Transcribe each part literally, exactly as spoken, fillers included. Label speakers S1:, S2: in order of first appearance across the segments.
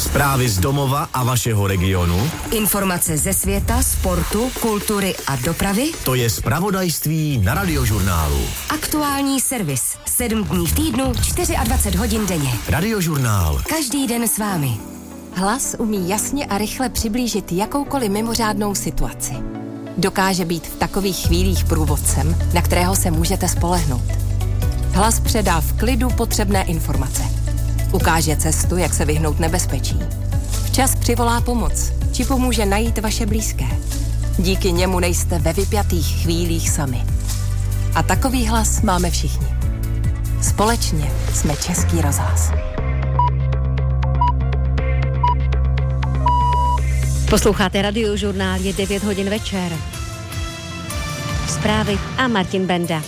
S1: Zprávy z domova a vašeho regionu.
S2: Informace ze světa, sportu, kultury a dopravy.
S1: To je zpravodajství na Radiožurnálu.
S2: Aktuální servis. Sedm dní v týdnu, dvacet čtyři hodin denně.
S1: Radiožurnál.
S2: Každý den s vámi.
S3: Hlas umí jasně a rychle přiblížit jakoukoliv mimořádnou situaci. Dokáže být v takových chvílích průvodcem, na kterého se můžete spolehnout. Hlas předá v klidu potřebné informace. Ukáže cestu, jak se vyhnout nebezpečí. Včas přivolá pomoc, či pomůže najít vaše blízké. Díky němu nejste ve vypjatých chvílích sami. A takový hlas máme všichni. Společně jsme Český rozhlas.
S4: Posloucháte Radiožurnál, je devět hodin večer. Zprávy a Martin Benda.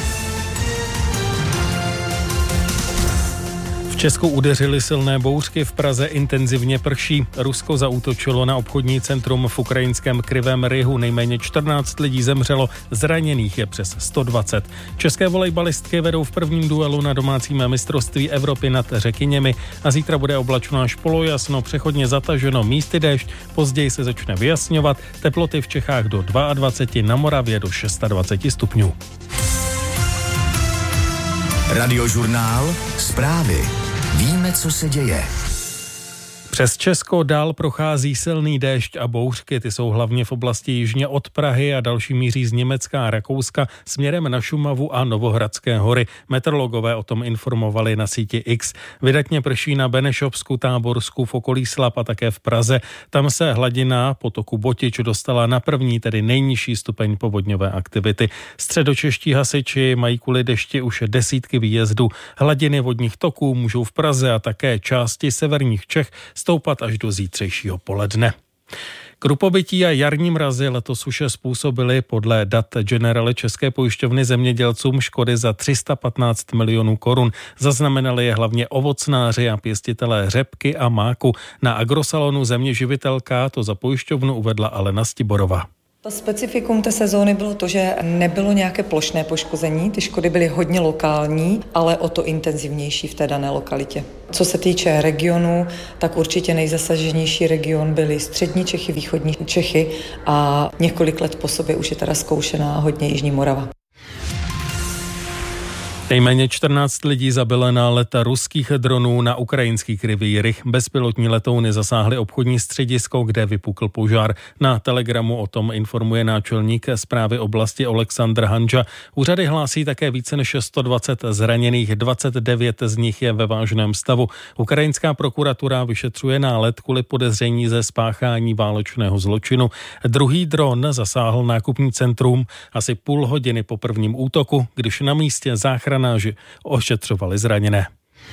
S5: V Česku udeřily silné bouřky, v Praze intenzivně prší. Rusko zaútočilo na obchodní centrum v ukrajinském Krivém Rihu. Nejméně čtrnáct lidí zemřelo, zraněných je přes sto dvacet. České volejbalistky vedou v prvním duelu na domácím mistrovství Evropy nad Řekyněmi a zítra bude oblačno až polojasno, přechodně zataženo, místy déšť, později se začne vyjasňovat, teploty v Čechách do dvacet dva, na Moravě do dvacet šest stupňů.
S1: Radiožurnál. Zprávy. Víme, co se děje.
S5: Přes Česko dál prochází silný déšť a bouřky. Ty jsou hlavně v oblasti jižně od Prahy a další míří z Německa a Rakouska směrem na Šumavu a Novohradské hory. Meteorologové o tom informovali na síti X. Vydatně prší na Benešovsku, Táborsku, v okolí Slap a také v Praze. Tam se hladina potoku Botič dostala na první, tedy nejnižší stupeň povodňové aktivity. Středočeští hasiči mají kvůli dešti už desítky výjezdů. Hladiny vodních toků můžou v Praze a také části severních Čech stoupat až do zítřejšího poledne. Krupobytí a jarní mrazy letos už způsobily podle dat Generali České pojišťovny zemědělcům škody za tři sta patnáct milionů korun. Zaznamenali je hlavně ovocnáři a pěstitelé řepky a máku. Na agrosalonu Země živitelka to za pojišťovnu uvedla Alena Stiborová.
S6: To specifikum té sezóny bylo to, že nebylo nějaké plošné poškození, ty škody byly hodně lokální, ale o to intenzivnější v té dané lokalitě. Co se týče regionu, tak určitě nejzasaženější region byly střední Čechy, východní Čechy a několik let po sobě už je teda zkoušená hodně Jižní Morava.
S5: Nejméně čtrnáct lidí zabilo nálet ruských dronů na ukrajinský Krivý Rih. Bezpilotní letouny zasáhly obchodní středisko, kde vypukl požár. Na Telegramu o tom informuje náčelník správy oblasti Oleksandr Hanža. Úřady hlásí také více než sto dvacet zraněných, dvacet devět z nich je ve vážném stavu. Ukrajinská prokuratura vyšetřuje nálet kvůli podezření ze spáchání válečného zločinu. Druhý dron zasáhl nákupní centrum asi půl hodiny po prvním útoku, když na místě záchranná ošetřovali zraněné.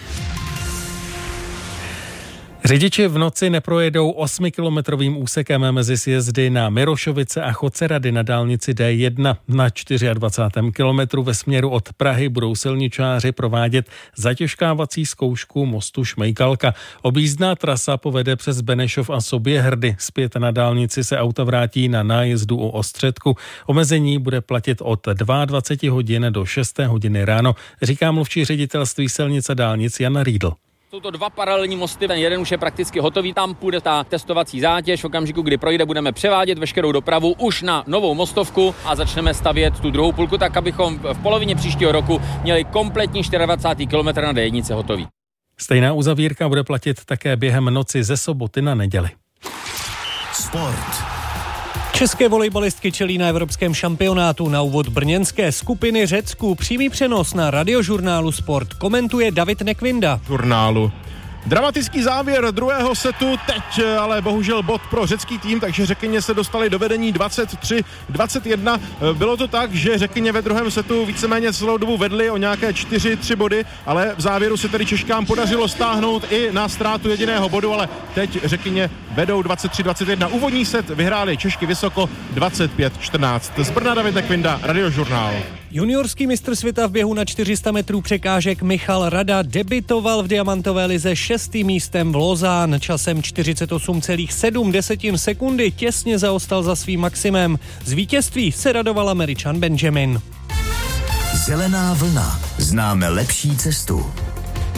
S5: Řidiči v noci neprojedou osmikilometrovým úsekem mezi sjezdy na Mirošovice a Chocerady na dálnici D jedna. Na dvacátém čtvrtém kilometru ve směru od Prahy budou silničáři provádět zatěžkávací zkoušku mostu Šmejkalka. Objízdná trasa povede přes Benešov a Soběhrdy. Zpět na dálnici se auta vrátí na nájezdu u Ostředku. Omezení bude platit od dvacet dva hodin do šesté hodiny ráno, říká mluvčí ředitelství silnic a dálnic Jan Riedl.
S7: Jsou to dva paralelní mosty, ten jeden už je prakticky hotový, tam půjde ta testovací zátěž, v okamžiku, kdy projde, budeme převádět veškerou dopravu už na novou mostovku a začneme stavět tu druhou půlku, tak abychom v polovině příštího roku měli kompletní dvacátý čtvrtý kilometr na D jedna hotový.
S5: Stejná uzavírka bude platit také během noci ze soboty na neděli.
S1: Sport.
S8: České volejbalistky čelí na evropském šampionátu. Na úvod brněnské skupiny Řecku. Přímý přenos na Radiožurnálu Sport komentuje David Nekvinda.
S9: Žurnálu. Dramatický závěr druhého setu, teď ale bohužel bod pro řecký tým, takže Řekyně se dostali do vedení dvacet tři dvacet jedna. Bylo to tak, že Řekyně ve druhém setu víceméně celou dobu vedli o nějaké čtyři tři body, ale v závěru se tedy Češkám podařilo stáhnout i na ztrátu jediného bodu, ale teď Řekyně vedou dvacet tři dvacet jedna. Úvodní set vyhráli Češky vysoko dvacet pět čtrnáct. Z Brna David Nekvinda, Radiožurnál.
S8: Juniorský mistr světa v běhu na čtyři sta metrů překážek Michal Rada debitoval v diamantové lize šestým místem v Lausanne. Časem čtyřicet osm celá sedm sekundy těsně zaostal za svým maximem. Z vítězství se radoval Američan Benjamin.
S1: Zelená vlna. Známe lepší cestu.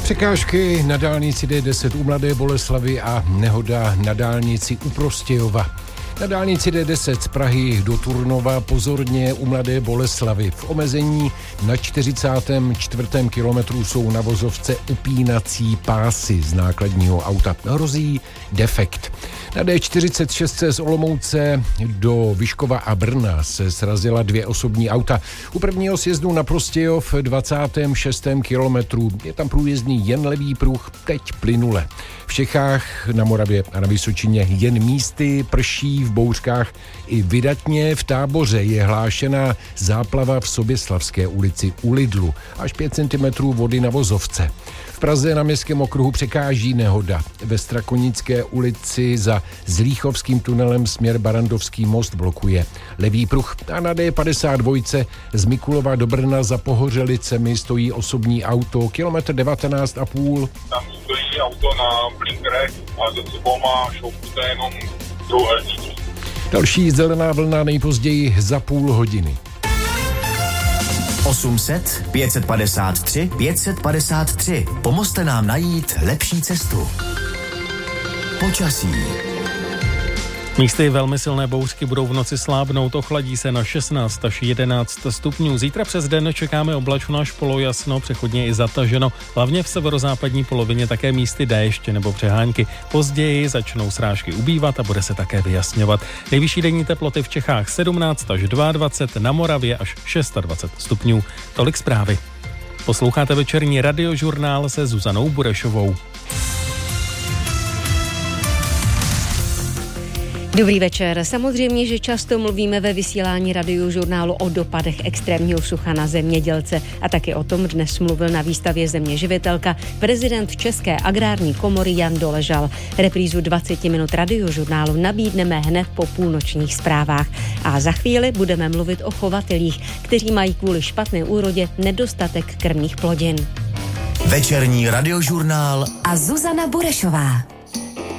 S10: Překážky na dálnici D deset u Mladé Boleslavi a nehoda na dálnici u Prostějova. Na dálnici D deset z Prahy do Turnova pozorně u Mladé Boleslavy. V omezení na čtyřicátém čtvrtém kilometru jsou na vozovce upínací pásy z nákladního auta. Hrozí defekt. Na D čtyřicet šest z Olomouce do Vyškova a Brna se srazila dvě osobní auta. U prvního sjezdu na Prostějov v dvacátém šestém kilometru je tam průjezdný jen levý pruh, teď plynule. V Čechách, na Moravě a na Vysočině jen místy, prší, v bouřkách i vydatně. V Táboře je hlášená záplava v Soběslavské ulici u Lidlu. Až pět centimetrů vody na vozovce. V Praze na Městském okruhu překáží nehoda. Ve Strakonické ulici za Zlíchovským tunelem směr Barandovský most blokuje levý pruh. A na D padesát dva z Mikulova do Brna za Pohořelicemi stojí osobní auto, kilometr devatenáct a půl.
S11: Tam stojí auto na blinkerech a za sebou má šoupnuté jenom trouhelníky.
S10: Další zelená vlna nejpozději za půl hodiny.
S1: osm set, pět set padesát tři, pět set padesát tři. Pomozte nám najít lepší cestu. Počasí.
S5: Místy velmi silné bouřky budou v noci slábnout, ochladí se na šestnáct až jedenáct stupňů. Zítra přes den čekáme oblačno až polojasno, přechodně i zataženo. Hlavně v severozápadní polovině také místy déšť nebo přehánky. Později začnou srážky ubývat a bude se také vyjasňovat. Nejvyšší denní teploty v Čechách sedmnáct až dvacet dva, na Moravě až dvacet šest stupňů. Tolik zprávy. Posloucháte večerní radiožurnál se Zuzanou Burešovou.
S4: Dobrý večer. Samozřejmě, že často mluvíme ve vysílání radiožurnálu o dopadech extrémního sucha na zemědělce a taky o tom dnes mluvil na výstavě Země živitelka prezident České agrární komory Jan Doležal. Reprízu dvacet minut radiožurnálu nabídneme hned po půlnočních zprávách. A za chvíli budeme mluvit o chovatelích, kteří mají kvůli špatné úrodě nedostatek krmných plodin.
S1: Večerní radiožurnál
S2: a Zuzana Burešová.